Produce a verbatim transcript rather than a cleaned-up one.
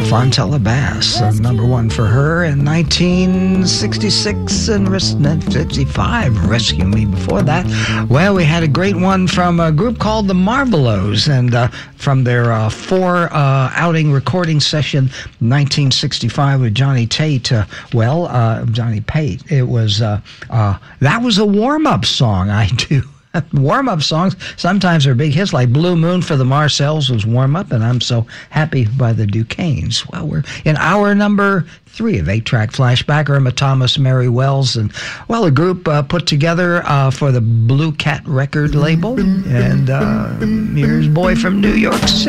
Fontella Bass, uh, number one for her in nineteen sixty-six and fifty-five. Rescue Me before that. Well, we had a great one from a group called the Marvelows, and uh, from their uh, four uh, outing recording session, nineteen sixty-five with Johnny Tate. Uh, well, uh, Johnny Pate. It was uh, uh, that was a warm-up song. I do. Warm-up songs sometimes are big hits, like Blue Moon for the Marcells was warm-up, and I'm So Happy by the Duquesnes. Well, we're in hour number three of eight-track Flashback. Irma Thomas, Mary Wells, and, well, a group uh, put together uh, for the Blue Cat record label, and uh, here's Boy from New York City.